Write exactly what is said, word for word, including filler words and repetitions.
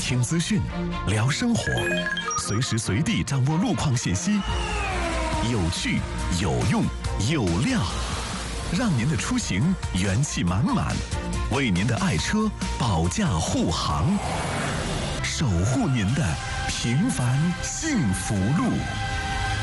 听资讯，聊生活，随时随地掌握路况信息，有趣、有用、有料，让您的出行元气满满，为您的爱车保驾护航，守护您的平凡幸福路。